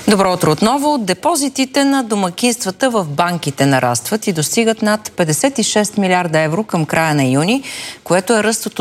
Добро утро отново. Депозитите на домакинствата в банките нарастват и достигат над 56 милиарда евро към края на юни, което е ръст от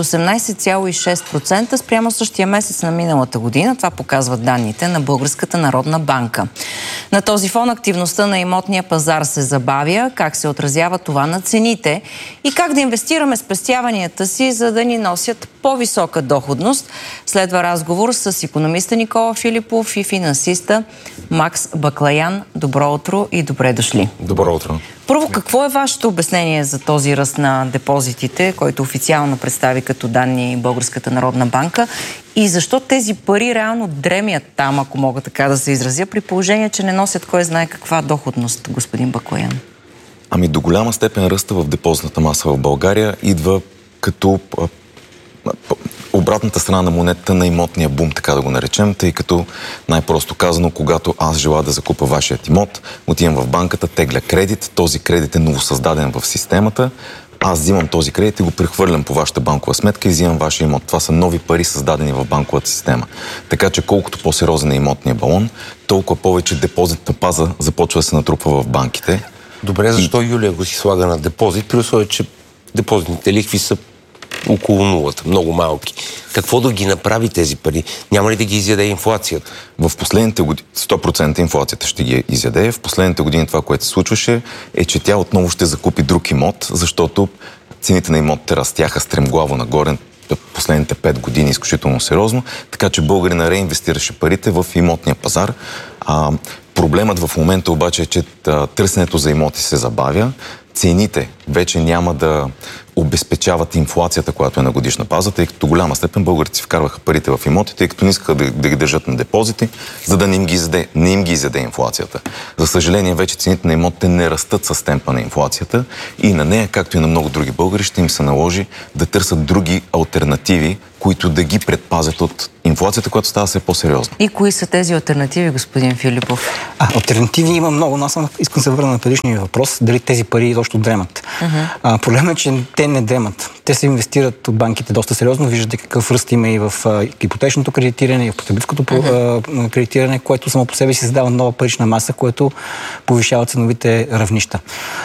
18,6% спрямо същия месец на миналата година. Това показват данните на Българската народна банка. На този фон активността на имотния пазар се забавя. Как се отразява това на цените и как да инвестираме спестяванията си, за да ни носят по-висока доходност? Следва разговор с икономиста Никола Филипов и финансиста Макс Баклаян. Добро утро и добре дошли. Добро утро. Първо, какво е вашето обяснение за този ръст на депозитите, който официално представи като данни Българската народна банка, и защо тези пари реално дремят там, ако мога така да се изразя, при положение, че не носят кой знае каква доходност, господин Баклаян? Ами до голяма степен ръста в депозитната маса в България идва като обратната страна на монетата на имотния бум, така да го наречем, тъй като най-просто казано, когато аз желая да закупя вашият имот, отивам в банката, тегля кредит, този кредит е новосъздаден в системата, аз взимам този кредит и го прехвърлям по вашата банкова сметка и взимам вашия имот. Това са нови пари, създадени в банковата система. Така че колкото по-сериозен е имотния балон, толкова повече депозитна паза започва да се натрупва в банките. Добре, защо Юлия го си слага на депозит, при условие, че депозитните лихви са около нулата, много малки. Какво да ги направи тези пари? Няма ли да ги изяде инфлацията? В последните години 100% инфлацията ще ги изяде. В последните години това, което се случваше, е, че тя отново ще закупи друг имот, защото цените на имотите растяха стремглаво нагоре последните 5 години изключително сериозно, така че българина реинвестираше парите в имотния пазар. Проблемът в момента обаче е, че търсенето за имоти се забавя. Цените вече няма да обезпечават инфлацията, която е на годишна база, тъй като голяма степен българите си вкарваха парите в имоти, тъй като не искаха да ги държат на депозити, за да не им ги изяде инфлацията. За съжаление, вече цените на имотите не растат с темпа на инфлацията и на нея, както и на много други българи, ще им се наложи да търсят други алтернативи, които да ги предпазят от инфлацията, която става все по-сериозна. И кои са тези алтернативи, господин Филипов? Алтернативи има много, но аз искам да се върна на предишния въпрос, дали тези пари изобщо дремат. Проблемът е, че те не дремат. Те се инвестират от банките доста сериозно. Виждате какъв ръст има и в ипотечното кредитиране, и в потребителското кредитиране, което само по себе си създава нова парична маса, което повишава ценовите равнища.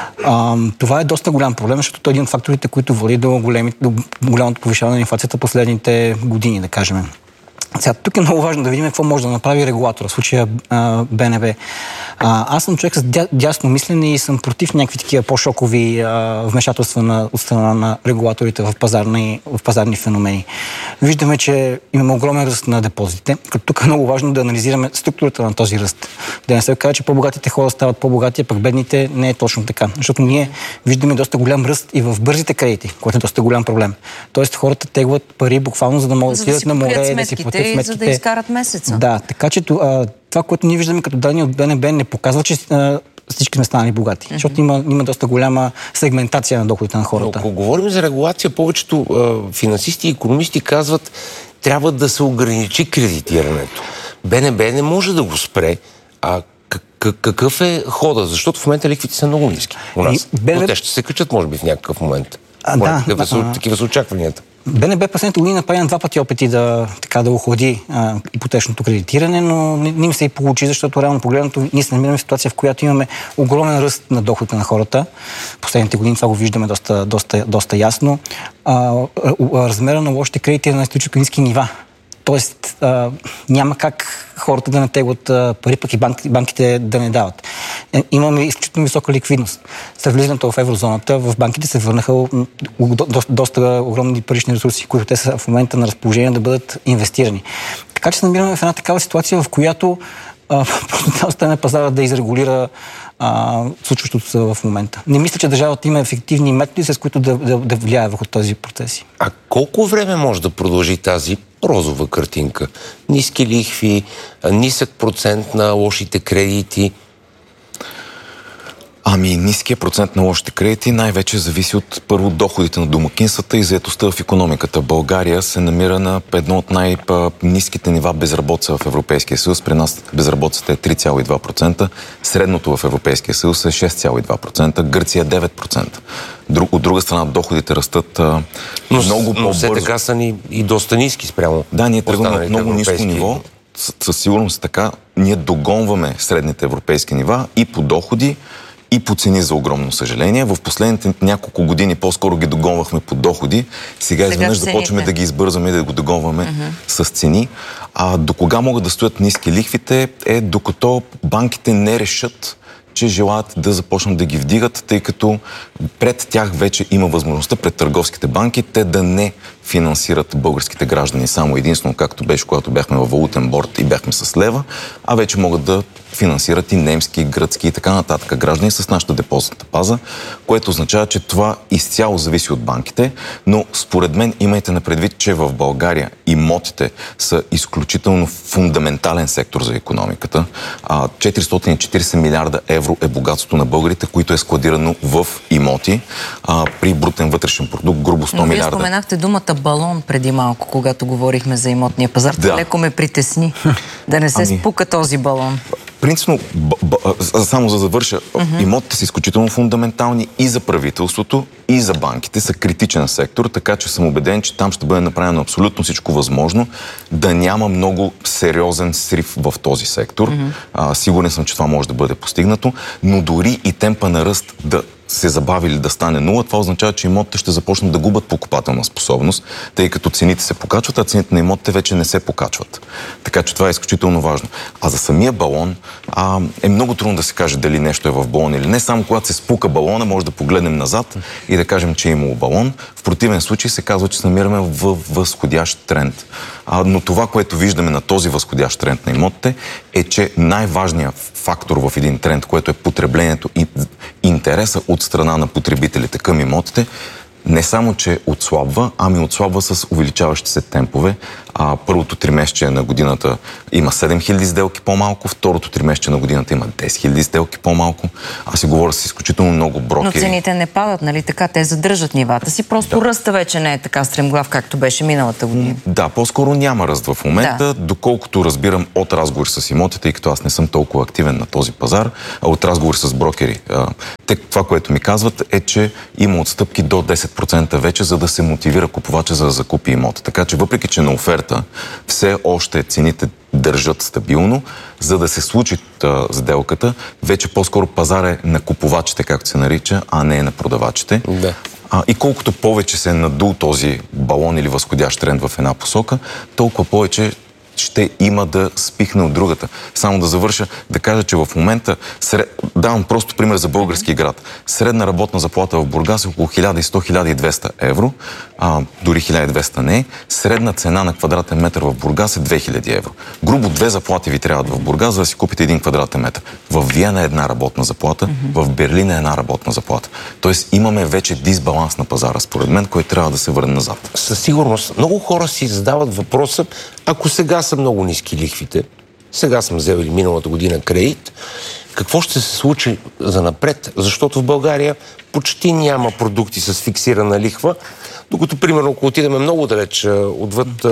Това е доста голям проблем, защото той е един от факторите, които води до голямото повишаване на инфлацията последните години, да кажем. Сега, тук е много важно да видим какво може да направи регулатора, в случая БНБ. Аз съм човек с дясно мислене и съм против някакви такива по-шокови вмешателства от страна на регулаторите в пазарни феномени. Виждаме, че имаме огромен ръст на депозитите, като тук е много важно да анализираме структурата на този ръст. Да не се каже, че по-богатите хора стават по-богати, а пък бедните не е точно така. Защото ние виждаме доста голям ръст и в бързите кредити, което е доста голям проблем. Тоест хората теглят пари буквално, за да могат да отидат на море, да си платят сметките, за да изкарат месеца. Да, така че това, което ние виждаме като данни от БНБ, не показва, че всички сме станали богати. Защото има доста голяма сегментация на доходите на хората. Ако говорим за регулация, повечето финансисти и икономисти казват, трябва да се ограничи кредитирането. БНБ не може да го спре. Какъв е хода? Защото в момента лихвите са много ниски у нас. Но те ще се качат, може би, в някакъв момент. Такива са очакванията. БНБ последните години направи на 2 пъти опити да охлади ипотечното кредитиране, но не им се и получи, защото реално погледнато ние се намираме в ситуация, в която имаме огромен ръст на доходите на хората. Последните години това го виждаме доста ясно. Размера на лошите кредити е на исторически ниски нива. Тоест няма как хората да не теглят пари, пък и банките да не дават. Имаме изключително висока ликвидност. След влизането в еврозоната, в банките се върнаха доста огромни парични ресурси, които те са в момента на разположение да бъдат инвестирани. Така че се намираме в една такава ситуация, в която просто трябва да стане пазара да изрегулира случващото се в момента. Не мисля, че държавата има ефективни методи, с които да влияе върху този процеси. А колко време може да продължи тази розова картинка? Ниски лихви, нисък процент на лошите кредити? Ниският процент на лошите кредити най-вече зависи от първо доходите на домакинствата и заетостта в икономиката. България се намира на едно от най-ниските нива безработица в Европейския съюз. При нас безработицата е 3,2%, средното в Европейския съюз е 6,2%, Гърция е 9%. От друга страна, доходите растат много по-бързо. Но все така са ни и доста ниски спрямо. Да, ние тръгваме от много ниско ниво. със сигурност така, ние догонваме средните европейски нива и по доходи, и по цени, за огромно съжаление. В последните няколко години по-скоро ги догонвахме по доходи. Сега изведнъж започваме да ги избързаме и да го догонваме с цени. До кога могат да стоят ниски лихвите е докато банките не решат, че желаят да започнат да ги вдигат, тъй като пред тях вече има възможността, пред търговските банки, те да не финансират българските граждани само единствено, както беше, когато бяхме във валутен борд и бяхме с лева, а вече могат да финансират и немски, гръцки и така нататък граждани с нашата депозитна база, което означава, че това изцяло зависи от банките, но според мен имайте на предвид, че в България имотите са изключително фундаментален сектор за икономиката. 440 милиарда евро е богатството на българите, което е складирано в имоти при брутен вътрешен продукт, грубо 100 милиарда. Вие споменахте думата балон преди малко, когато говорихме за имотния пазар. Да. Леко ме притесни да не се спука този балон. Принципно, само за да завърша, имотите са изключително фундаментални и за правителството, и за банките, са критичен сектор, така че съм убеден, че там ще бъде направено абсолютно всичко възможно, да няма много сериозен срив в този сектор. Сигурен съм, че това може да бъде постигнато, но дори и темпа на ръст да се забави или да стане нула, това означава, че имотите ще започнат да губят покупателна способност, тъй като цените се покачват, а цените на имотите вече не се покачват. Така че това е изключително важно. А за самия балон е много трудно да се каже дали нещо е в балон или не. Само когато се спука балона, може да погледнем назад и да кажем, че е имало балон. В противен случай се казва, че се намираме в възходящ тренд. Но това, което виждаме на този възходящ тренд на имотите, е, че най-важният фактор в един тренд, което е потреблението и интереса от страна на потребителите към имотите, не само, че отслабва, ами отслабва с увеличаващи се темпове. Първото тримесечие на годината има 7000 сделки по-малко, второто тримесечие на годината има 10 000 сделки по-малко. Аз си говоря с изключително много брокери. Но цените не падат, нали така? Те задържат нивата си, просто ръста вече не е така стремглав, както беше миналата година. Да, по-скоро няма ръст в момента, доколкото разбирам от разговори с имоти, тъй като аз не съм толкова активен на този пазар, а от разговори с брокери. Това, което ми казват, е, че има отстъпки до 10% вече, за да се мотивира купувача за да закупи имота. Така че въпреки, че на оферта все още цените държат стабилно, за да се случи сделката, вече по-скоро пазар е на купувачите, както се нарича, а не на продавачите. Да. И колкото повече се е надул този балон или възходящ тренд в една посока, толкова повече ще има да спихне от другата. Само да завърша, да кажа, че в момента, давам просто пример за български град. Средна работна заплата в Бургас е около 1100-1200 евро, дори 1200 не е. Средна цена на квадратен метър в Бургас е 2000 евро. Грубо 2 заплати ви трябват в Бургас, за да си купите 1 квадратен метър. В Виена е една работна заплата, в Берлин е една работна заплата. Тоест имаме вече дисбаланс на пазара, според мен, който трябва да се върне назад. Със сигурност. Много хора си задават въпроса, ако сега са много ниски лихвите, сега съм взел или миналата година кредит, какво ще се случи за напред? Защото в България почти няма продукти с фиксирана лихва, докато, примерно, ако отидем много далеч отвъд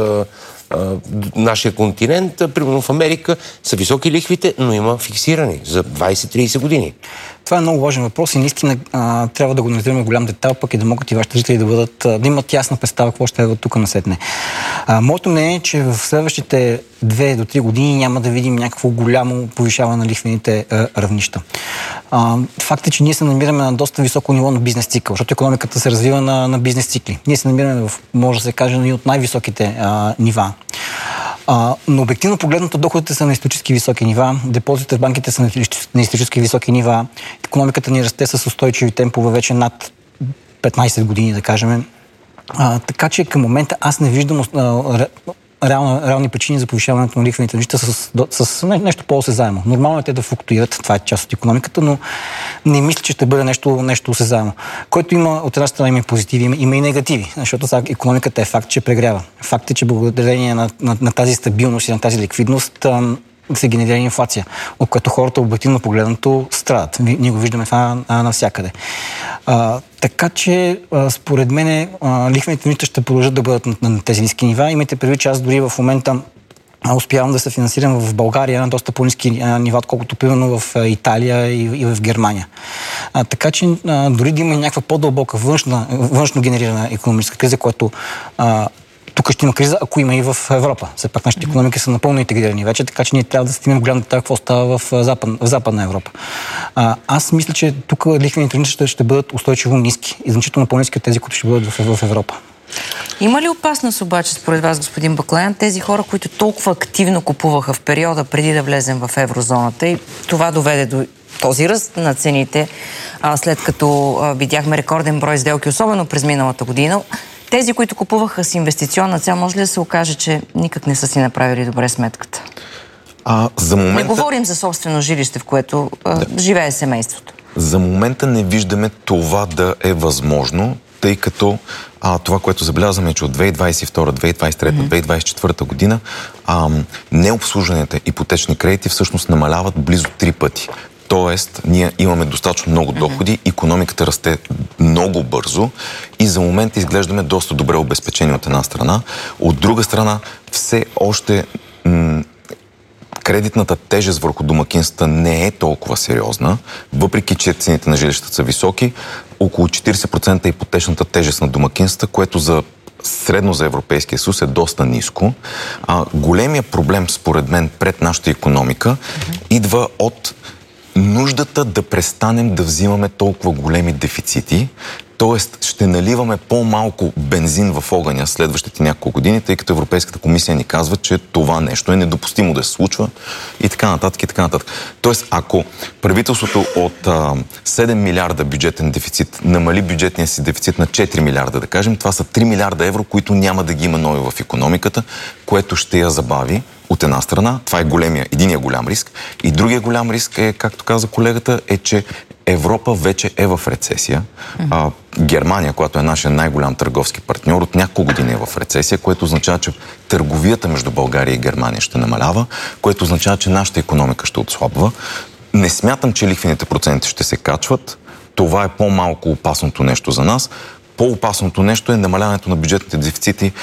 нашия континент, примерно в Америка са високи лихвите, но има фиксирани за 20-30 години. Това е много важен въпрос и наистина трябва да го анализираме в голям детайл, пък и да могат и вашите зрители да имат ясна представа какво ще е от тук насетне. Моето мнение е, че в следващите 2 до 3 години няма да видим някакво голямо повишаване на лихвените равнища. Факт е, че ние се намираме на доста високо ниво на бизнес цикъл, защото икономиката се развива на бизнес цикли. Ние се намираме в, може да се каже, на от най-високите нива. Но обективно погледнато доходите са на исторически високи нива, депозитите в банките са на исторически високи нива, икономиката ни расте с устойчиви темпове вече над 15 години, да кажем. Така че към момента аз не виждам реални причини за повишаването на лихвените равнища с нещо по-осезаемо. Нормално е те да флуктуират, това е част от икономиката, но не мисля, че ще бъде нещо осезаемо. Който има от една страна има и позитиви, има и негативи, защото сега икономиката е факт, че прегрява. Факт е, че благодарение на тази стабилност и на тази ликвидност се генерира инфлация, от което хората обективно погледнато страдат. Ние го виждаме това навсякъде. Така че, според мен, лихвените равнища ще продължат да бъдат на тези ниски нива. Имайте предвид, че аз дори в момента успявам да се финансирам в България на доста по-ниски нива, отколкото примерно в Италия и в Германия. Така че, дори да има някаква по-дълбока външно генерирана икономическа криза, която тук ще има криза, ако има и в Европа. Все пак нашите икономики са напълно интегрирани вече, така че ние трябва да стигнем гледам това, какво става в Западна Европа. Аз мисля, че тук лихвените равнища ще бъдат устойчиво ниски и значително по-ниски от тези, които ще бъдат в Европа. Има ли опасност обаче, според вас, господин Баклаян, тези хора, които толкова активно купуваха в периода преди да влезем в еврозоната и това доведе до този ръст на цените, след като видяхме рекорден брой сделки, особено през миналата година, тези, които купуваха с инвестиционна цел, може ли да се окаже, че никак не са си направили добре сметката? За момента... Не говорим за собствено жилище, в което живее семейството. За момента не виждаме това да е възможно, тъй като това, което забелязваме, е, че от 2022, 2023, 2024 година необслужените ипотечни кредити всъщност намаляват близо 3 пъти. Тоест, ние имаме достатъчно много доходи, икономиката расте много бързо и за момента изглеждаме доста добре обезпечени от една страна. От друга страна, все още кредитната тежест върху домакинствата не е толкова сериозна, въпреки че цените на жилищата са високи. Около 40% ипотечната тежест на домакинствата, което средно за Европейския съюз е доста ниско. Големия проблем, според мен, пред нашата икономика идва от нуждата да престанем да взимаме толкова големи дефицити, т.е. ще наливаме по-малко бензин в огъня следващите няколко години, тъй като Европейската комисия ни казва, че това нещо е недопустимо да се случва и така нататък, и така нататък. Тоест, ако правителството от 7 милиарда бюджетен дефицит намали бюджетния си дефицит на 4 милиарда, да кажем, това са 3 милиарда евро, които няма да ги има нови в икономиката, което ще я забави. От една страна, това е единия голям риск. И другия голям риск е, както каза колегата, е, че Европа вече е в рецесия. Германия, която е нашия най-голям търговски партньор, от няколко години е в рецесия, което означава, че търговията между България и Германия ще намалява, което означава, че нашата икономика ще отслабва. Не смятам, че лихвените проценти ще се качват. Това е по-малко опасното нещо за нас. По-опасното нещо е намаляването на бюджетните дефицити,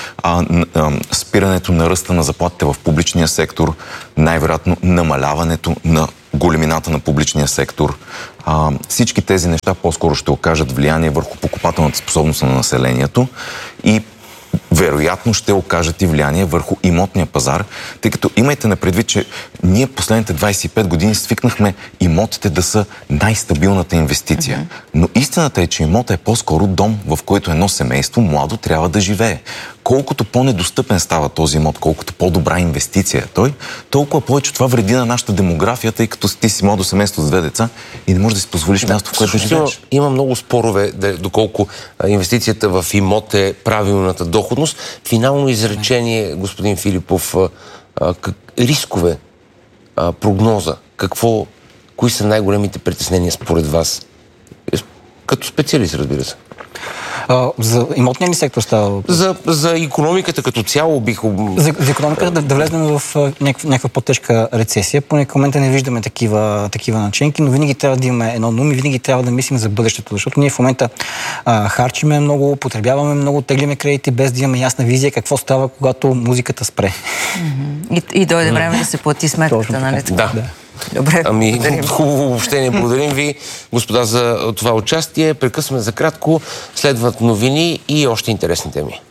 спирането на ръста на заплатите в публичния сектор, най-вероятно намаляването на големината на публичния сектор. Всички тези неща по-скоро ще окажат влияние върху покупателната способност на населението и вероятно ще окажат и влияние върху имотния пазар, тъй като имайте на предвид, че ние последните 25 години свикнахме имотите да са най-стабилната инвестиция. Но истината е, че имотът е по-скоро дом, в който едно семейство младо трябва да живее. Колкото по-недостъпен става този имот, колкото по-добра инвестиция е той, толкова повече това вреди на нашата демография, тъй като ти си младо семейство с 2 деца и не можеш да си позволиш място, в което да живееш. Има много спорове, доколко инвестицията в имот е правилната доходност. Финално изречение, господин Филипов, рискове, прогноза, кои са най-големите притеснения според вас? Като специалист, разбира се. За имотния ли сектор става? За икономиката като цяло За икономиката да влезнем в някаква по-тежка рецесия. Поне в момента не виждаме такива начинки, но винаги трябва да имаме едно ум и винаги трябва да мислим за бъдещето, защото ние в момента харчиме много, потребяваме много, теглиме кредити, без да имаме ясна визия какво става, когато музиката спре. И дойде време да се плати сметката, нали? Да. Добре, хубаво обобщение. Благодарим ви, господа, за това участие. Прекъсваме за кратко. Следват новини и още интересни теми.